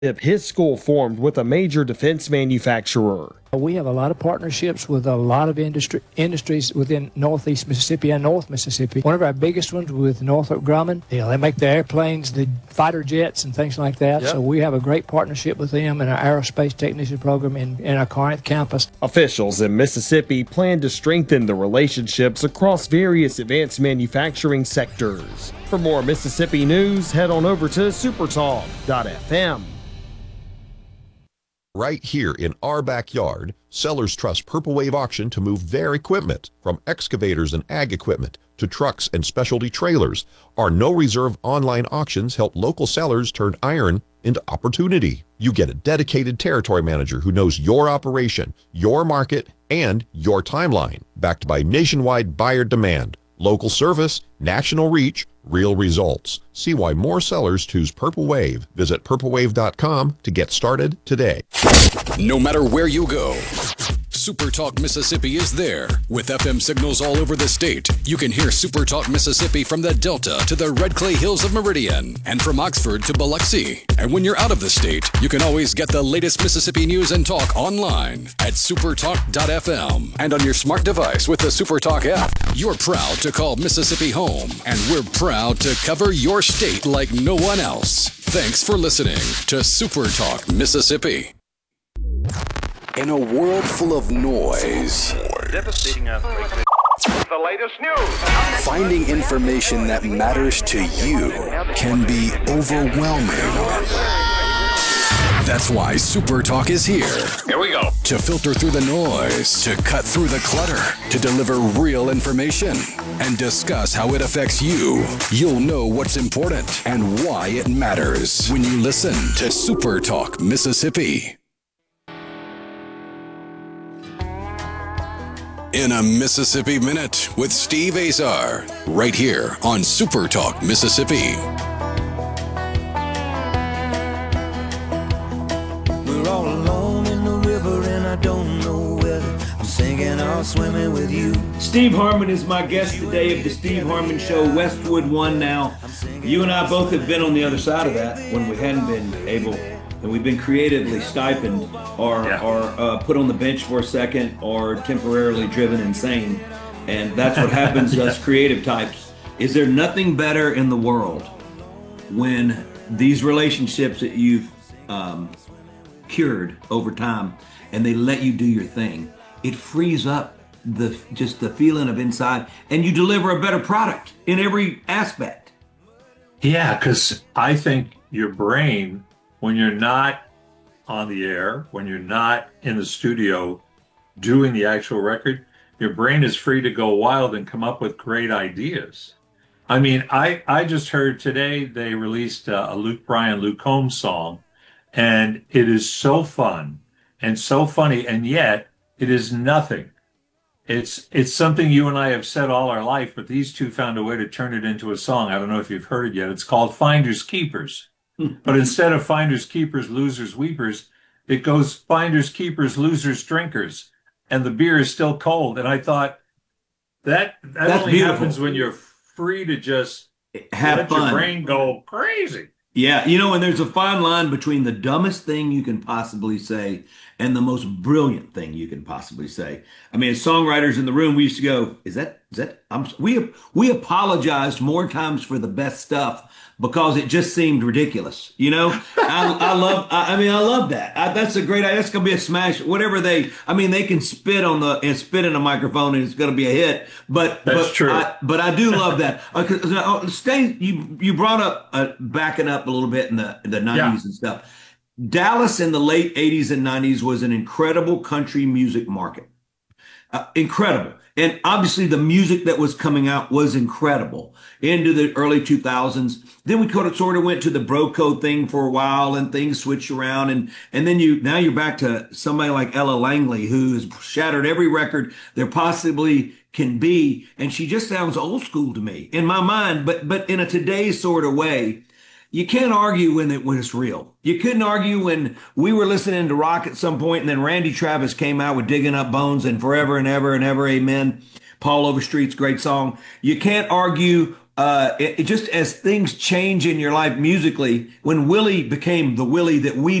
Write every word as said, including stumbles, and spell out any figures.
If his school formed with a major defense manufacturer. We have a lot of partnerships with a lot of industry industries within Northeast Mississippi and North Mississippi. One of our biggest ones with Northrop Grumman. You know, they make the airplanes, the fighter jets, and things like that. Yep. So we have a great partnership with them in our aerospace technician program in, in our Corinth campus. Officials in Mississippi plan to strengthen the relationships across various advanced manufacturing sectors. For more Mississippi news, head on over to supertalk dot f m. Right here in our backyard, sellers trust Purple Wave Auction to move their equipment, from excavators and ag equipment to trucks and specialty trailers. Our no-reserve online auctions help local sellers turn iron into opportunity. You get a dedicated territory manager who knows your operation, your market, and your timeline, backed by nationwide buyer demand, local service, national reach, real results. See why more sellers choose Purple Wave. Visit purple wave dot com to get started today. No matter where you go, SuperTalk Mississippi is there. With F M signals all over the state, you can hear SuperTalk Mississippi from the Delta to the Red Clay Hills of Meridian, and from Oxford to Biloxi. And when you're out of the state, you can always get the latest Mississippi news and talk online at supertalk dot f m and on your smart device with the SuperTalk app. You're proud to call Mississippi home, and we're proud to cover your state like no one else. Thanks for listening to SuperTalk Mississippi. In a world full of noise, devastating earthquake. The latest news. Finding information that matters to you can be overwhelming. That's why SuperTalk is here. Here we go. To filter through the noise, to cut through the clutter, to deliver real information, and discuss how it affects you. You'll know what's important and why it matters when you listen to SuperTalk Mississippi. In a Mississippi Minute with Steve Azar, right here on SuperTalk Mississippi. We're all alone in the river and I don't know whether I'm sinking or swimming with you. Steve Harmon is my guest today of the Steve Harmon Show, Westwood One now. You and I both have been on the other side of that when we hadn't been able, and we've been creatively stipend or, yeah. or uh, put on the bench for a second or temporarily driven insane. And that's what happens to us creative types. Is there nothing better in the world when these relationships that you've um, cured over time and they let you do your thing? It frees up the just the feeling of inside, and you deliver a better product in every aspect. Yeah, because I think your brain, when you're not on the air, when you're not in the studio doing the actual record, your brain is free to go wild and come up with great ideas. I mean, I, I just heard today they released a, a Luke Bryan, Luke Combs song, and it is so fun and so funny, and yet it is nothing. It's it's something you and I have said all our life, but these two found a way to turn it into a song. I don't know if you've heard it yet. It's called Finders Keepers. But instead of finders, keepers, losers, weepers, it goes finders, keepers, losers, drinkers. And the beer is still cold. And I thought that that That's only beautiful. happens when you're free to just have let fun. your brain go crazy. Yeah, you know, and there's a fine line between the dumbest thing you can possibly say and the most brilliant thing you can possibly say. I mean, as songwriters in the room, we used to go, "Is that is that?" I'm, we we apologized more times for the best stuff because it just seemed ridiculous. You know, I, I love. I, I mean, I love that. I, that's a great. That's gonna be a smash. Whatever they. I mean, they can spit on the and spit in a microphone and it's gonna be a hit. But that's but true. I, but I do love that. Uh, 'cause, uh, stay. You you brought up uh, backing up a little bit in the in the nineties yeah. and stuff. Dallas in the late eighties and nineties was an incredible country music market. Uh, incredible. And obviously the music that was coming out was incredible into the early two thousands. Then we sort of, sort of went to the bro code thing for a while and things switched around. And, and then you, now you're back to somebody like Ella Langley, who has shattered every record there possibly can be. And she just sounds old school to me in my mind, but, but in a today's sort of way. You can't argue when it when it's real. You couldn't argue when we were listening to rock at some point and then Randy Travis came out with Digging Up Bones and Forever and Ever and Ever Amen. Paul Overstreet's great song. You can't argue uh, it, it just as things change in your life musically, when Willie became the Willie that we